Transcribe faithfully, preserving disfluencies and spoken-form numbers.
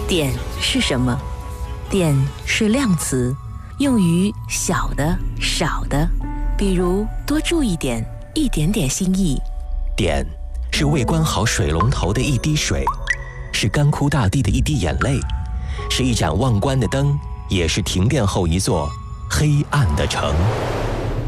点是什么？点是量词，用于小的、少的，比如多注一点、一点点心意。 点是未关好水龙头的一滴水，是干枯大地的一滴眼泪，是一盏忘关的灯，也是停电后一座黑暗的城。